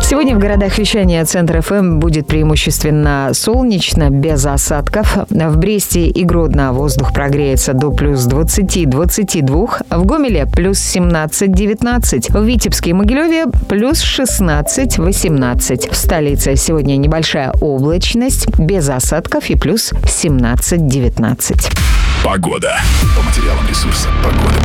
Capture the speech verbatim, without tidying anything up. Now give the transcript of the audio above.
Сегодня в городах вещания Центр эф эм будет преимущественно солнечно, без осадков. В Бресте и Гродно воздух прогреется до плюс двадцати двадцати двух. В Гомеле плюс семнадцать девятнадцать. В Витебске и Могилеве плюс шестнадцать восемнадцать. В столице сегодня небольшая облачность, без осадков и плюс семнадцать девятнадцать. Погода. По материалам ресурса «Погода».